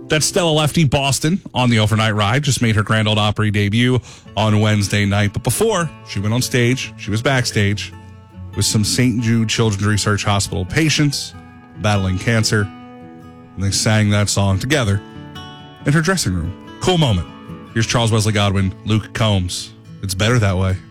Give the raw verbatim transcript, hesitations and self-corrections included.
That's Stella Lefty. Boston on the overnight ride. Just made her Grand Ole Opry debut on Wednesday night. But before she went on stage, she was backstage with some Saint Jude Children's Research Hospital patients battling cancer. And they sang that song together in her dressing room. Cool moment. Here's Charles Wesley Godwin, Luke Combs. It's better that way.